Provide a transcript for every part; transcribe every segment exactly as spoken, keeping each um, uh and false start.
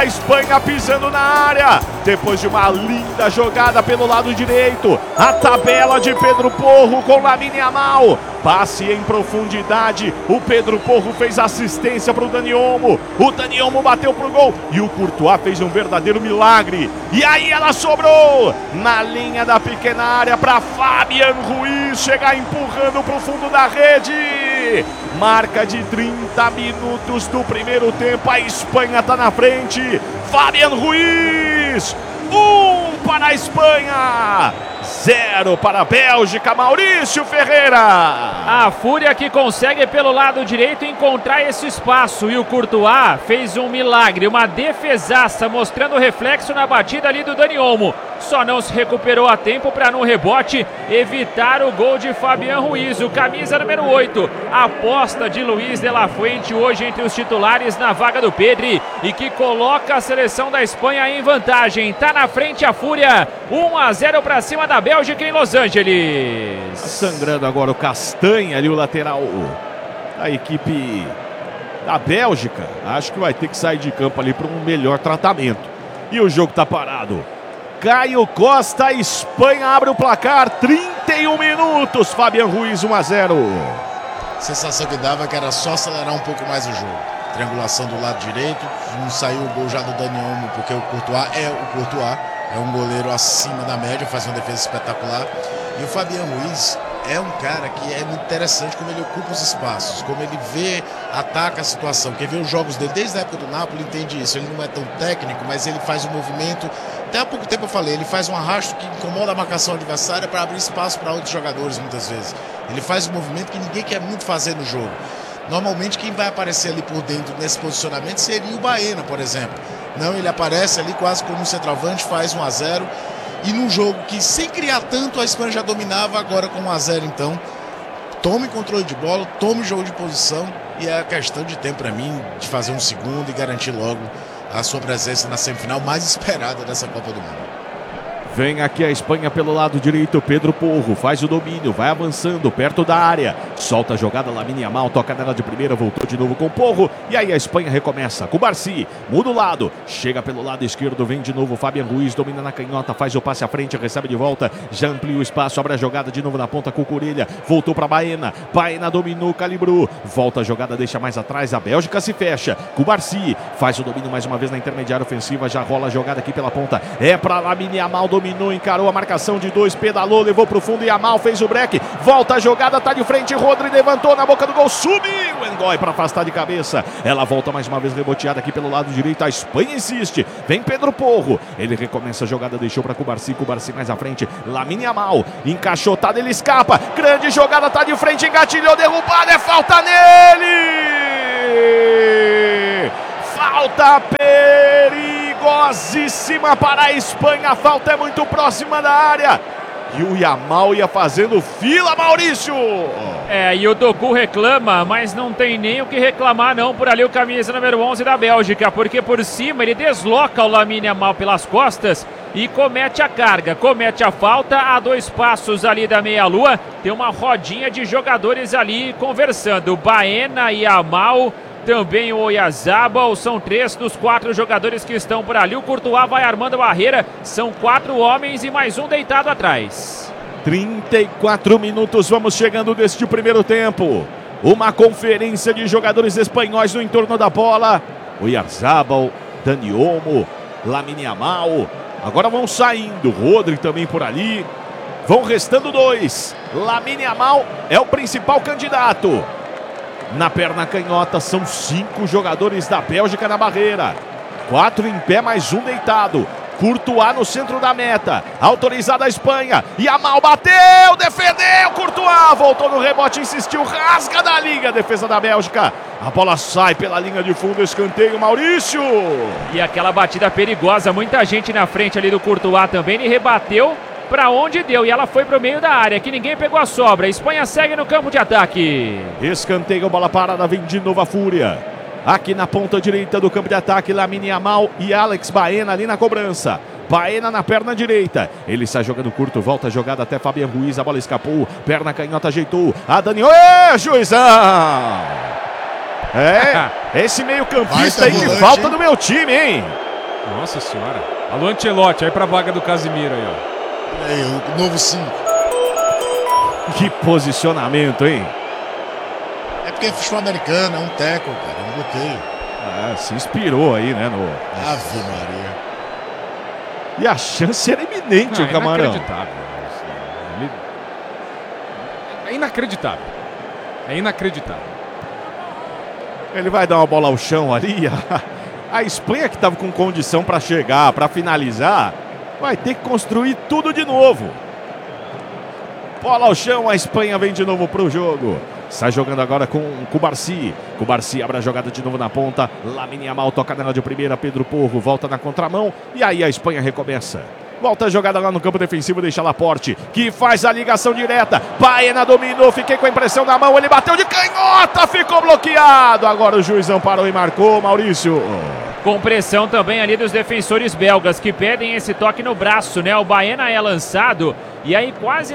A Espanha pisando na área. Depois de uma linda jogada pelo lado direito. A tabela de Pedro Porro com Lamine Yamal. Passe em profundidade. O Pedro Porro fez assistência para o Dani Olmo. O Dani Olmo bateu pro gol. E o Courtois fez um verdadeiro milagre. E aí ela sobrou na linha da pequena área para Fabian Ruiz chegar empurrando pro fundo da rede. Marca de trinta minutos do primeiro tempo. A Espanha está na frente. Fabian Ruiz. Um para a Espanha. Zero para a Bélgica, Maurício Ferreira. A Fúria que consegue pelo lado direito encontrar esse espaço. E o Courtois fez um milagre, uma defesaça, mostrando o reflexo na batida ali do Dani Olmo. Só não se recuperou a tempo para no rebote evitar o gol de Fabian Ruiz, o camisa número oito. A aposta de Luiz de la Fuente hoje entre os titulares na vaga do Pedri e que coloca a seleção da Espanha em vantagem. Tá na frente a Fúria, um a zero para cima da Bélgica em Los Angeles. Tá sangrando agora o Castanha ali, o lateral da equipe da Bélgica. Acho que vai ter que sair de campo ali para um melhor tratamento. E o jogo tá parado. Caio Costa, a Espanha abre o placar, trinta e um minutos, Fabian Ruiz um a zero. A sensação que dava que era só acelerar um pouco mais o jogo. Triangulação do lado direito, não saiu o gol já do Dani Olmo, porque o Courtois é o Courtois, é um goleiro acima da média, faz uma defesa espetacular. E o Fabian Ruiz é um cara que é muito interessante como ele ocupa os espaços, como ele vê, ataca a situação. Quem vê os jogos dele desde a época do Napoli entende isso. Ele não é tão técnico, mas ele faz um movimento. Até há pouco tempo eu falei, ele faz um arrasto que incomoda a marcação adversária para abrir espaço para outros jogadores muitas vezes. Ele faz um movimento que ninguém quer muito fazer no jogo. Normalmente quem vai aparecer ali por dentro nesse posicionamento seria o Baena, por exemplo. Não, ele aparece ali quase como um centroavante, faz um a zero. E num jogo que sem criar tanto a Espanha já dominava, agora com um a zero então. Tome controle de bola, tome jogo de posição e é a questão de tempo para mim de fazer um segundo e garantir logo a sua presença na semifinal mais esperada dessa Copa do Mundo. Vem aqui a Espanha pelo lado direito, Pedro Porro faz o domínio, vai avançando perto da área, solta a jogada, Lamine Yamal, toca nela de primeira, voltou de novo com o Porro, e aí a Espanha recomeça, Cubarsí, muda o lado, chega pelo lado esquerdo, vem de novo Fabian Ruiz, domina na canhota, faz o passe à frente, recebe de volta, já amplia o espaço, abre a jogada de novo na ponta com o Cucurella, voltou para Baena, Baena dominou, calibrou, volta a jogada, deixa mais atrás, a Bélgica se fecha, Cubarsí faz o domínio mais uma vez na intermediária ofensiva, já rola a jogada aqui pela ponta, é para Lamine Yamal, dominou, encarou a marcação de dois, pedalou, levou pro fundo, Yamal fez o break, volta a jogada, tá de frente, Rodri levantou na boca do gol, subiu, N'Gói para afastar de cabeça, ela volta mais uma vez reboteada aqui pelo lado direito, a Espanha insiste, vem Pedro Porro, ele recomeça a jogada, deixou para Cubarsí, Cubarsí mais à frente, Lamine Yamal, encaixotada, ele escapa, grande jogada, tá de frente, engatilhou, derrubada, é falta nele! Falta perigosíssima para a Espanha, a falta é muito próxima da área. E o Yamal ia fazendo fila, Maurício! É, e o Doku reclama, mas não tem nem o que reclamar não por ali o camisa número onze da Bélgica, porque por cima ele desloca o Lamine Yamal pelas costas e comete a carga, comete a falta a dois passos ali da meia-lua. Tem uma rodinha de jogadores ali conversando, Baena e Yamal, também o Oyarzabal, são três dos quatro jogadores que estão por ali. O Courtois vai armando a barreira, são quatro homens e mais um deitado atrás. trinta e quatro minutos, vamos chegando deste primeiro tempo. Uma conferência de jogadores espanhóis no entorno da bola. Oyarzabal, Dani Olmo, Lamine Yamal. Agora vão saindo, Rodri também por ali. Vão restando dois. Lamine Yamal é o principal candidato. Na perna canhota são cinco jogadores da Bélgica na barreira. Quatro em pé, mais um deitado. Courtois no centro da meta. Autorizada a Espanha. Yamal bateu, defendeu. Courtois voltou no rebote, insistiu. Rasga da liga, defesa da Bélgica. A bola sai pela linha de fundo, escanteio, Maurício. E aquela batida perigosa, muita gente na frente ali do Courtois também. Ele rebateu para onde deu e ela foi para o meio da área, que ninguém pegou a sobra. A Espanha segue no campo de ataque. Escanteio, bola parada, vem de novo a Fúria. Aqui na ponta direita do campo de ataque, Lamine Yamal e Alex Baena ali na cobrança. Baena na perna direita, ele sai jogando curto, volta a jogada até Fabian Ruiz, a bola escapou, perna canhota ajeitou, a Dani... Ê, juizão! É, esse meio campista aí que falta do meu time, hein? Nossa senhora. Alô, Ancelotti, aí pra vaga do Casimiro aí, ó. Olha aí, o novo cinco. Que posicionamento, hein? É porque é futebol americano, é um tackle, cara, é um bloqueio. Ah, se inspirou aí, né? No... Ave Maria. E a chance era iminente, Não, o é Camarão. inacreditável. Ele... É inacreditável. É inacreditável. Ele vai dar uma bola ao chão ali. A Espanha, que estava com condição para chegar, para finalizar, vai ter que construir tudo de novo. Bola ao chão, a Espanha vem de novo para o jogo. Sai jogando agora com o Cubarsi. Cubarsi abre a jogada de novo na ponta. Lamine Yamal toca nela de primeira. Pedro Porro volta na contramão. E aí a Espanha recomeça. Volta a jogada lá no campo defensivo, deixa Laporte, que faz a ligação direta. Baena dominou, fiquei com a impressão na mão. Ele bateu de canhota, ficou bloqueado. Agora o juizão parou e marcou, Maurício. Com pressão também ali dos defensores belgas, que pedem esse toque no braço, né? O Baena é lançado e aí quase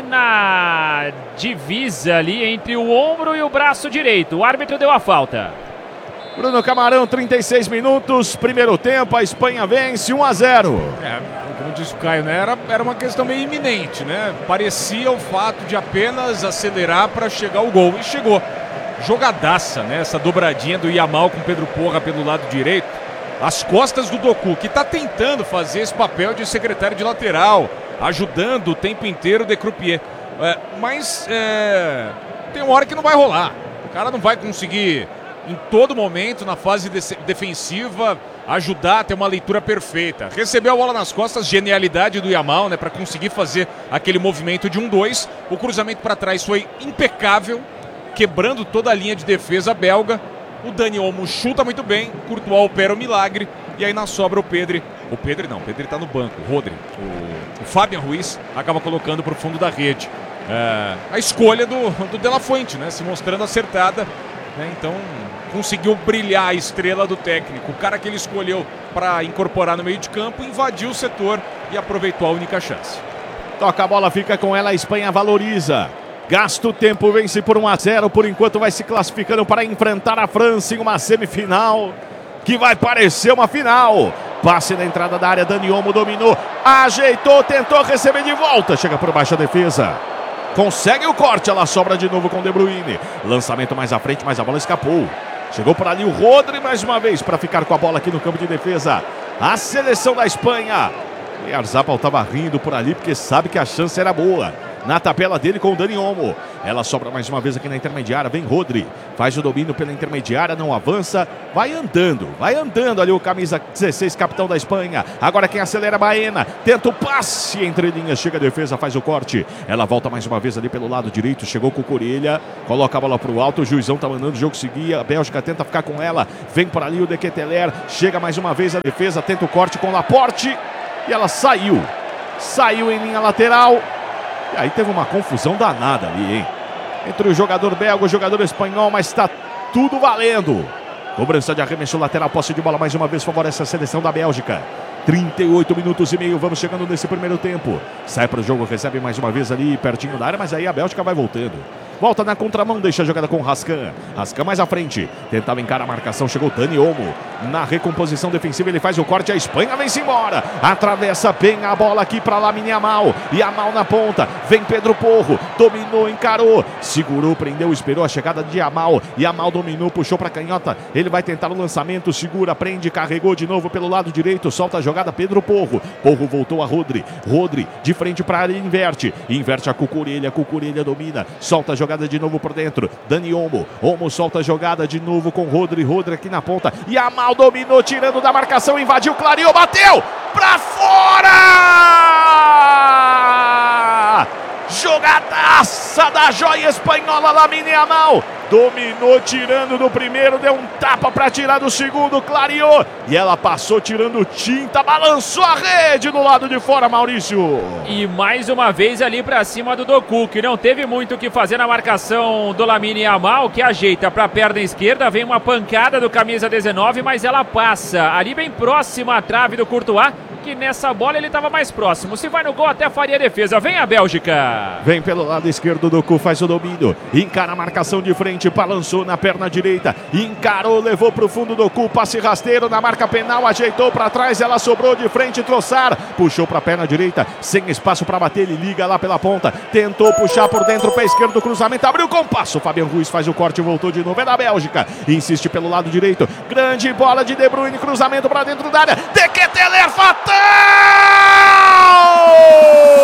na divisa ali entre o ombro e o braço direito. O árbitro deu a falta. Bruno Camarão, trinta e seis minutos, primeiro tempo, a Espanha vence um a zero. É, como disse o Caio, né? Era, era uma questão meio iminente, né? Parecia o fato de apenas acelerar para chegar o gol. E chegou. Jogadaça, né? Essa dobradinha do Yamal com Pedro Porra pelo lado direito. As costas do Doku, que está tentando fazer esse papel de secretário de lateral, ajudando o tempo inteiro o De Croupier. É, mas é, tem uma hora que não vai rolar. O cara não vai conseguir, em todo momento, na fase de defensiva, ajudar a ter uma leitura perfeita. Recebeu a bola nas costas, genialidade do Yamal, né, para conseguir fazer aquele movimento de um dois. O cruzamento para trás foi impecável, quebrando toda a linha de defesa belga. O Dani Olmo chuta muito bem, Courtois opera o milagre, e aí na sobra o Pedri, o Pedri não, o Pedri tá no banco, o Rodri, o, o Fabian Ruiz acaba colocando para o fundo da rede. É, a escolha do, do De La Fuente, né, se mostrando acertada, né, então conseguiu brilhar a estrela do técnico, o cara que ele escolheu para incorporar no meio de campo, invadiu o setor e aproveitou a única chance. Toca a bola, fica com ela, a Espanha valoriza. Gasta o tempo, vence por um a zero, por enquanto vai se classificando para enfrentar a França em uma semifinal que vai parecer uma final. Passe na entrada da área, Dani Olmo dominou, ajeitou, tentou receber de volta, chega por baixo a defesa. Consegue o corte, ela sobra de novo com De Bruyne. Lançamento mais à frente, mas a bola escapou. Chegou por ali o Rodri mais uma vez para ficar com a bola aqui no campo de defesa. A seleção da Espanha. E Arzabal estava rindo por ali porque sabe que a chance era boa. Na tabela dele com o Dani Olmo. Ela sobra mais uma vez aqui na intermediária. Vem Rodri. Faz o domínio pela intermediária. Não avança. Vai andando. Vai andando ali o camisa dezesseis, capitão da Espanha. Agora quem acelera é Baena. Tenta o passe entre linhas. Chega a defesa. Faz o corte. Ela volta mais uma vez ali pelo lado direito. Chegou com o Cucurella. Coloca a bola pro alto. O juizão tá mandando o jogo seguir. A Bélgica tenta ficar com ela. Vem por ali o De Ketelaere. Chega mais uma vez a defesa. Tenta o corte com o Laporte. E ela saiu. Saiu em linha lateral. E aí teve uma confusão danada ali, hein? Entre o jogador belga e o jogador espanhol, mas está tudo valendo. Cobrança de arremesso lateral, posse de bola mais uma vez favorece a seleção da Bélgica. trinta e oito minutos e meio, vamos chegando nesse primeiro tempo. Sai para o jogo, recebe mais uma vez ali pertinho da área, mas aí a Bélgica vai voltando. Volta na contramão, deixa a jogada com o Rascan. Rascan mais à frente, tentava encarar a marcação, chegou Dani Olmo. Na recomposição defensiva ele faz o corte, a Espanha vem-se embora. Atravessa bem a bola aqui para Lamine Yamal. Yamal na ponta, vem Pedro Porro. Dominou, encarou, segurou, prendeu, esperou a chegada de Yamal. Yamal dominou, puxou para a canhota. Ele vai tentar o lançamento, segura, prende, carregou de novo pelo lado direito. Solta a jogada Pedro Porro. Porro voltou a Rodri. Rodri de frente para a área, inverte. Inverte a Cucurella, Cucurella domina. Solta a jogada de novo por dentro. Dani Olmo. Olmo solta a jogada de novo com Rodri. Rodri aqui na ponta. Yamal dominou, tirando da marcação, invadiu, clareou, bateu pra fora! Jogadaça da joia espanhola, Lamine Yamal. Dominou, tirando do primeiro, deu um tapa para tirar do segundo, clareou. E ela passou tirando tinta, balançou a rede do lado de fora, Maurício. E mais uma vez ali para cima do Doku, que não teve muito o que fazer na marcação do Lamine Yamal, que ajeita para a perna esquerda, vem uma pancada do camisa dezenove, mas ela passa ali bem próxima à trave do Courtois, que nessa bola ele estava mais próximo. Se vai no gol, até faria a defesa. Vem a Bélgica. Vem pelo lado esquerdo do Cu, faz o domínio. Encara a marcação de frente, balançou na perna direita. Encarou, levou para o fundo do Cu, passe rasteiro na marca penal, ajeitou para trás, ela sobrou de frente, Trossard. Puxou para a perna direita, sem espaço para bater, ele liga lá pela ponta. Tentou puxar por dentro, pé esquerdo, cruzamento, abriu com passo. Fabian Ruiz faz o corte, voltou de novo, é da Bélgica. Insiste pelo lado direito. Grande bola de De Bruyne, cruzamento para dentro da área. De Ketelaere, fatal!